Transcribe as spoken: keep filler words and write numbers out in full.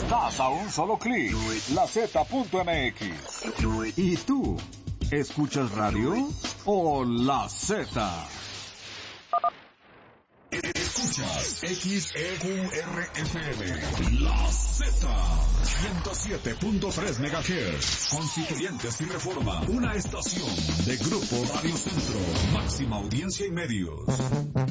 Estás a un solo clic. La Z punto M X. ¿Y tú? ¿Escuchas radio o La Z? Escuchas X E Q R F M, La Z, ciento siete punto tres megahertz, Constituyentes y Reforma, una estación de Grupo Radio Centro, máxima audiencia y medios.